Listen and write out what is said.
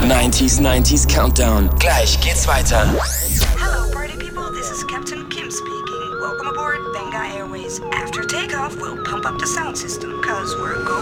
90s Countdown. Gleich geht's weiter. Hello party people, this is Captain Kim speaking. Welcome aboard Benga Airways. After takeoff, we'll pump up the sound system, cause we're going